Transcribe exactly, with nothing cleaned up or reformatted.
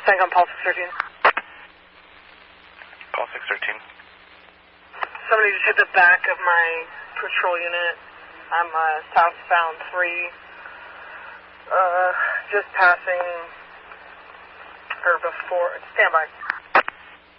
Second Pulse six thirteen. Call six thirteen. Somebody just hit the back of my patrol unit. I'm uh, southbound three. Uh, just passing, or before, stand by.